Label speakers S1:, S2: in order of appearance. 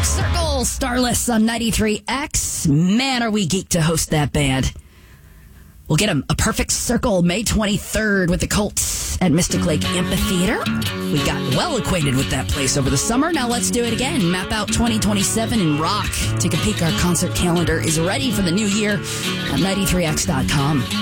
S1: Perfect Circle, Starless on 93X. Man, are we geeked to host that band. We'll get them a Perfect Circle May 23rd with the Colts at Mystic Lake Amphitheater. We got well acquainted with that place over the summer. Now let's do it again. Map out 2027 and rock. Take a peek. Our concert calendar is ready for the new year at 93x.com.